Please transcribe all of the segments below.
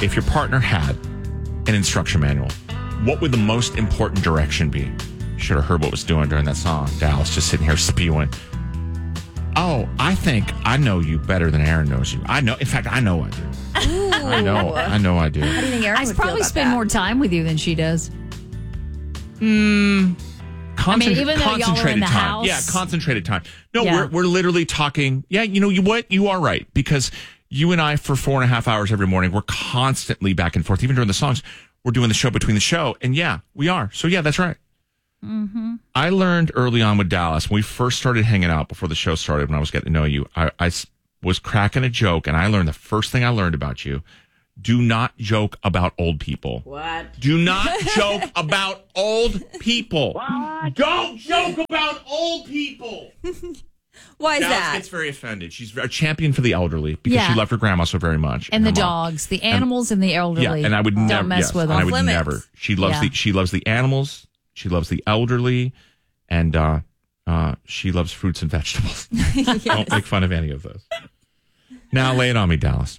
if your partner had an instruction manual, what would the most important direction be? Should have heard what was doing during that song. Dallas just sitting here spewing. Oh, I think I know you better than Aaron knows you. I know. In fact, I know I do. I know I do. How do you think Aaron would probably feel about spend that? more time with you than she does. Even though y'all are in the house. Yeah, concentrated time. No, Yeah. we're literally talking. Yeah, you know what? You are right. Because you and I, for 4.5 hours every morning, we're constantly back and forth. Even during the songs, we're doing the show between the show. And yeah, we are. So yeah, that's right. Mm-hmm. I learned early on with Dallas, when we first started hanging out before the show started, when I was getting to know you, I was cracking a joke. And I learned the first thing I learned about you: do not joke about old people. What? Do not joke about old people. What? Don't joke about old people. Why is Dallas that? gets very offended. She's a champion for the elderly because she loved her grandma so very much. And the her mom. dogs, the animals, and the elderly. Yeah, and I would don't never mess with and I them. would never. She loves the animals. She loves the elderly, and she loves fruits and vegetables. Yes. Don't make fun of any of those. Now lay it on me, Dallas.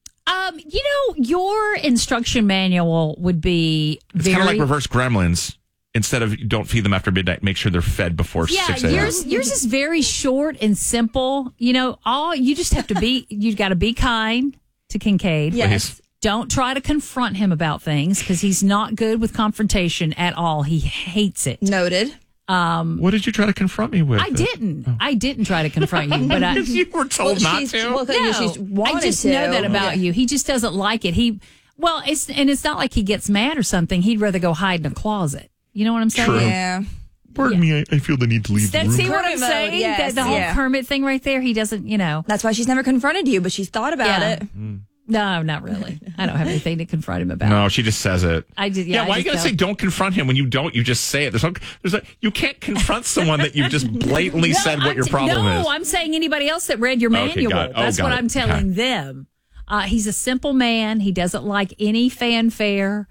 Your instruction manual would be It's very... kind of like reverse Gremlins. Instead of don't feed them after midnight, make sure they're fed before 6 a.m. yours is very short and simple. You know, you just have to be, you've got to be kind to Kincaid. Yes. Don't try to confront him about things because he's not good with confrontation at all. He hates it. Noted. What did you try to confront me with? I didn't try to confront you, but Because you were told not to. Well, she's wanted I just to. know that about you. He just doesn't like it. It's not like he gets mad or something. He'd rather go hide in a closet. You know what I'm saying? True. Yeah. Pardon me, I feel the need to leave the room. See what I'm Kermit mode, saying? yes, The whole yeah. Kermit thing right there. He doesn't, That's why she's never confronted you, but she's thought about Yeah. it. No, not really. I don't have anything to confront him about. No, she just says it. I did. Yeah, I why are you just going to say don't confront him when you don't? You just say it. You can't confront someone that you've just blatantly said what your problem is. No, I'm saying anybody else that read your Okay, manual. got it. Oh, That's got what it. I'm telling them. He's a simple man. He doesn't like any fanfare.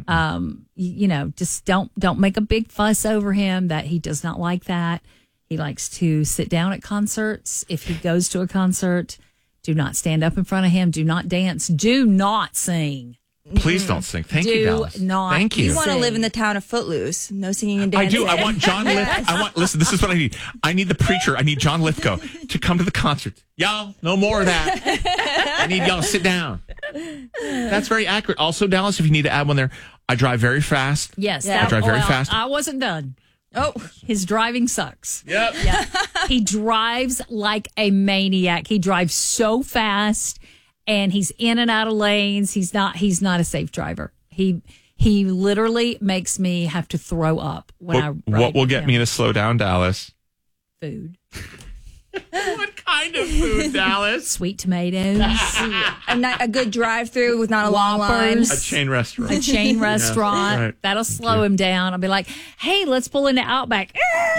Just don't make a big fuss over him. That he does not like that. He likes to sit down at concerts. If he goes to a concert, do not stand up in front of him. Do not dance. Do not sing. Please don't sing. Thank you, Dallas. not Thank you. You want to Sing. live in the town of Footloose. No singing and I dancing. do. I want John Lithgow. Listen, this is what I need. I need the preacher. I need John Lithgow to come to the concert. Y'all, no more of that. I need y'all to sit down. That's very accurate. Also, Dallas, if you need to add one there, I drive very fast. Yes, Yeah. I drive very fast. I wasn't done. Oh, His driving sucks. Yep. He drives like a maniac. He drives so fast, and he's in and out of lanes. He's not a safe driver. He literally makes me have to throw up when I ride What will get him. me to slow down, Dallas? Food, What kind of food, Dallas? sweet tomatoes, a good drive-through with not a long line. Whoppers. A chain restaurant. a chain restaurant. right. That'll slow him down. I'll be like, "Hey, let's pull into Outback."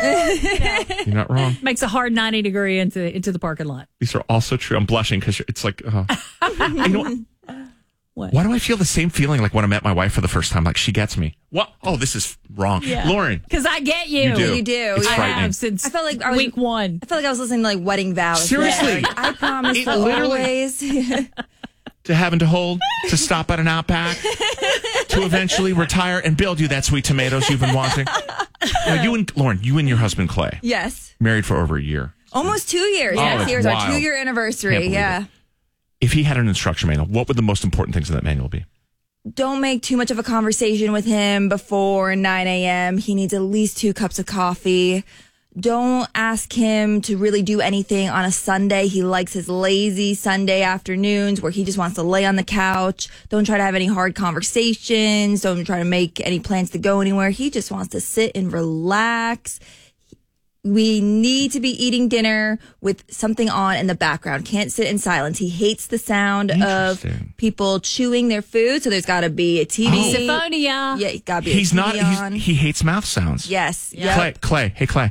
You're not wrong. Makes a hard 90-degree into the parking lot. These are also true. I'm blushing because it's like, you know What? why do I feel the same feeling like when I met my wife for the first time? Like she gets me. What? Oh, this is wrong. Yeah. Lauren. Because I get you. You do. You do. It's I I frightening. have since I felt like I was- week one. I felt like I was listening to like wedding vows. Seriously. Like, I promise It to literally- always. To having to hold, to stop at an Outback, to eventually retire and build you that sweet tomatoes you've been wanting. Now, Lauren, you and your husband Clay, Yes. married for over a year. Almost 2 years. Oh, Next it's year's our wild. 2-year Can't anniversary. believe Yeah. it. If he had an instruction manual, what would the most important things in that manual be? Don't make too much of a conversation with him before 9 a.m. He needs at least 2 cups of coffee. Don't ask him to really do anything on a Sunday. He likes his lazy Sunday afternoons where he just wants to lay on the couch. Don't try to have any hard conversations. Don't try to make any plans to go anywhere. He just wants to sit and relax. We need to be eating dinner with something on in the background. Can't sit in silence. He hates the sound of Interesting. people chewing their food, so there's got to be a TV. Misophonia. Yeah, got to be He's a not. TV on. He hates mouth sounds. Yes. Yep. Clay. Hey, Clay.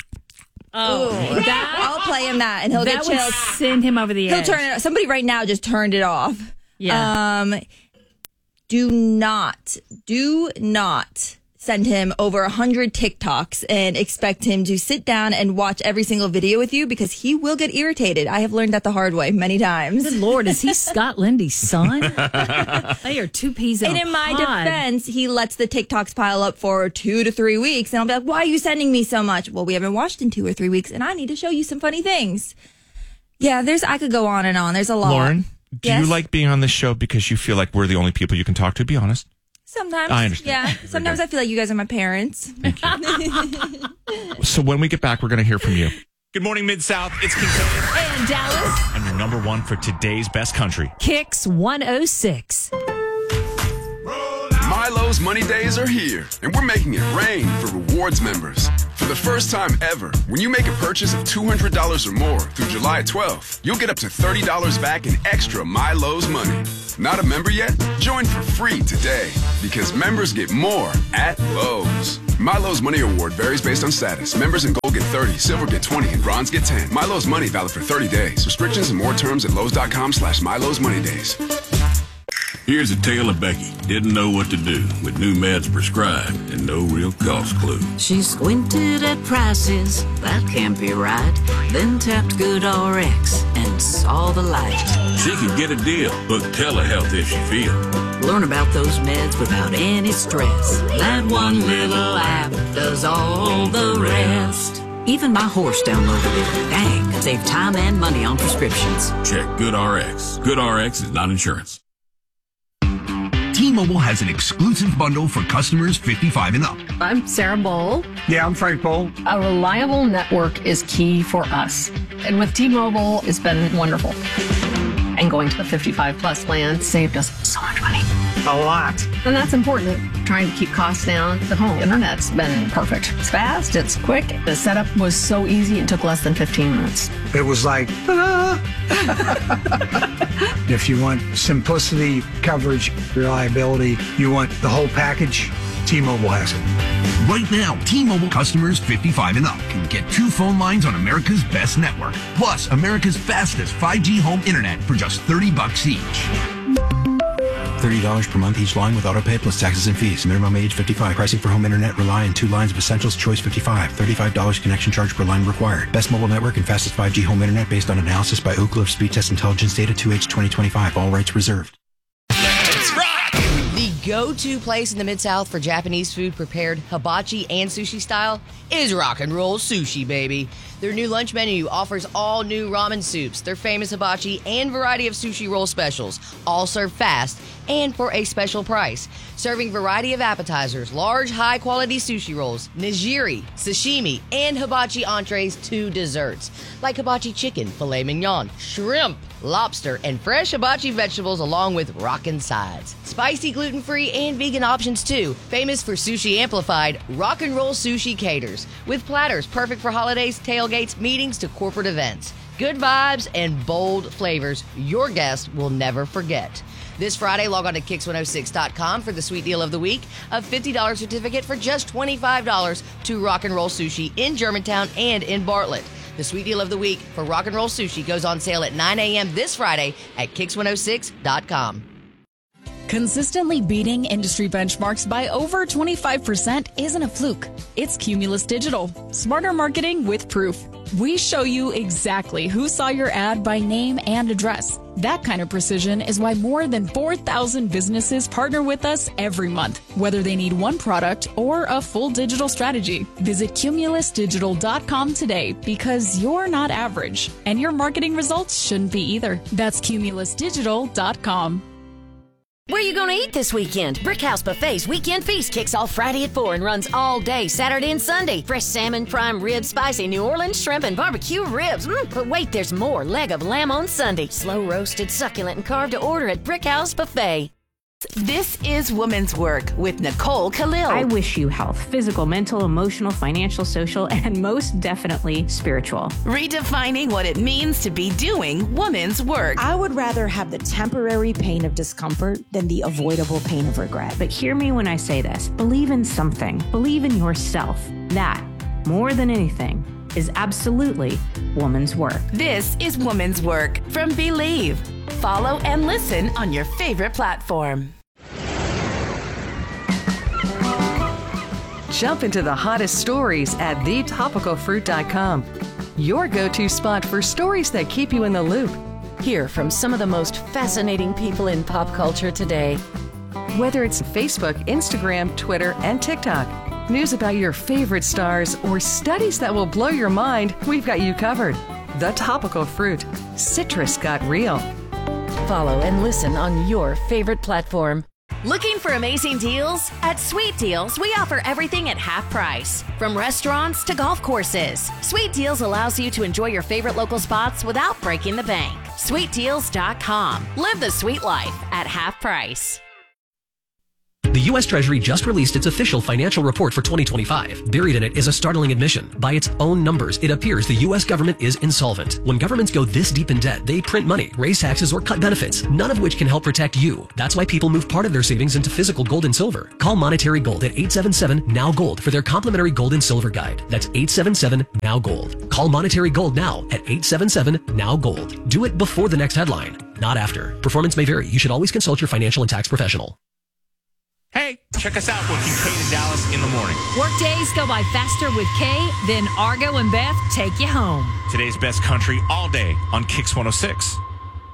Oh, I'll play him that, and he'll that get would chilled. send him over the He'll edge. turn it. Somebody right now just turned it off. Yeah. Do not send him over 100 TikToks and expect him to sit down and watch every single video with you because he will get irritated. I have learned that the hard way many times. Good Lord, is he Scott Lindy's son? They are two peas in a pod. And in my defense, he lets the TikToks pile up for 2 to 3 weeks. And I'll be like, why are you sending me so much? Well, we haven't watched in 2 or 3 weeks and I need to show you some funny things. Yeah, I could go on and on. There's a lot. Lauren, do you like being on this show because you feel like we're the only people you can talk to? Be honest. Sometimes. I understand. Yeah. Sometimes I feel like you guys are my parents. Thank you. So when we get back, we're going to hear from you. Good morning, Mid-South. It's Kincaid. And Dallas. And your number one for today's best country. Kicks 106. Milo's Money Days are here, and we're making it rain for rewards members. For the first time ever, when you make a purchase of $200 or more through July 12th, you'll get up to $30 back in extra Milo's money. Not a member yet? Join for free today, because members get more at Lowe's. Milo's Money Award varies based on status. Members in gold get 30, silver get 20, and bronze get 10. Milo's Money valid for 30 days. Restrictions and more terms at Lowe's.com/Milo's Money Days. Here's a tale of Becky. Didn't know what to do with new meds prescribed and no real cost clue. She squinted at prices, that can't be right. Then tapped GoodRx and saw the light. She could get a deal, book telehealth if she feels. Learn about those meds without any stress. That one little app does all the rest. Even my horse downloaded it. Dang, save time and money on prescriptions. Check GoodRx. GoodRx is not insurance. T-Mobile has an exclusive bundle for customers 55 and up. I'm Sarah Bowl. Yeah, I'm Frank Bowl. A reliable network is key for us. And with T-Mobile, it's been wonderful. And going to the 55 plus plan saved us so much money. A lot. And that's important. Trying to keep costs down. The home internet's been perfect. It's fast, it's quick. The setup was so easy, it took less than 15 minutes. It was like, If you want simplicity, coverage, reliability, you want the whole package, T-Mobile has it. Right now, T-Mobile customers 55 and up can get 2 phone lines on America's best network, plus America's fastest 5G home internet for just $30 each. $30 per month each line with autopay plus taxes and fees. Minimum age 55. Pricing for home internet rely on 2 lines of Essentials Choice 55. $35 connection charge per line required. Best mobile network and fastest 5G home internet based on analysis by Oak Cliff Speed Test Intelligence Data 2H 2025. All rights reserved. Let's rock! The go-to place in the Mid-South for Japanese food prepared hibachi and sushi style is Rock and Roll Sushi, baby. Their new lunch menu offers all new ramen soups, their famous hibachi, and variety of sushi roll specials, all served fast and for a special price. Serving variety of appetizers, large, high-quality sushi rolls, nigiri, sashimi, and hibachi entrees to desserts, like hibachi chicken, filet mignon, shrimp, lobster, and fresh hibachi vegetables along with rockin' sides. Spicy, gluten-free, and vegan options too. Famous for sushi amplified, Rock and Roll Sushi caters, with platters perfect for holidays, tailgates, meetings, to corporate events. Good vibes and bold flavors your guests will never forget. This Friday, log on to Kix106.com for the sweet deal of the week, a $50 certificate for just $25 to Rock and Roll Sushi in Germantown and in Bartlett. The sweet deal of the week for Rock and Roll Sushi goes on sale at 9 a.m. this Friday at Kix106.com. Consistently beating industry benchmarks by over 25% isn't a fluke. It's Cumulus Digital. Smarter marketing with proof. We show you exactly who saw your ad by name and address. That kind of precision is why more than 4,000 businesses partner with us every month, whether they need one product or a full digital strategy. Visit cumulusdigital.com today because you're not average, and your marketing results shouldn't be either. That's cumulusdigital.com. Where are you going to eat this weekend? Brickhouse Buffet's Weekend Feast kicks off Friday at 4 and runs all day, Saturday and Sunday. Fresh salmon, prime rib, spicy New Orleans shrimp, and barbecue ribs. But wait, there's more. Leg of lamb on Sunday. Slow roasted, succulent, and carved to order at Brickhouse Buffet. This is Woman's Work with Nicole Khalil. I wish you health, physical, mental, emotional, financial, social, and most definitely spiritual. Redefining what it means to be doing woman's work. I would rather have the temporary pain of discomfort than the avoidable pain of regret. But hear me when I say this. Believe in something. Believe in yourself. That, more than anything, is absolutely woman's work. This is Woman's Work from Believe. Follow and listen on your favorite platform. Jump into the hottest stories at thetopicalfruit.com. Your go-to spot for stories that keep you in the loop. Hear from some of the most fascinating people in pop culture today. Whether it's Facebook, Instagram, Twitter, and TikTok, news about your favorite stars, or studies that will blow your mind, we've got you covered. The Topical Fruit. Citrus got real. Follow and listen on your favorite platform. Looking for amazing deals? At Sweet Deals, we offer everything at half price. From restaurants to golf courses, Sweet Deals allows you to enjoy your favorite local spots without breaking the bank. SweetDeals.com. Live the sweet life at half price. The U.S. Treasury just released its official financial report for 2025. Buried in it is a startling admission. By its own numbers, it appears the U.S. government is insolvent. When governments go this deep in debt, they print money, raise taxes, or cut benefits, none of which can help protect you. That's why people move part of their savings into physical gold and silver. Call Monetary Gold at 877-NOW-GOLD for their complimentary gold and silver guide. That's 877-NOW-GOLD. Call Monetary Gold now at 877-NOW-GOLD. Do it before the next headline, not after. Performance may vary. You should always consult your financial and tax professional. Hey, check us out. We'll keep Kate and Dallas in the morning. Workdays go by faster with Kay, then Argo and Beth take you home. Today's best country all day on Kix 106.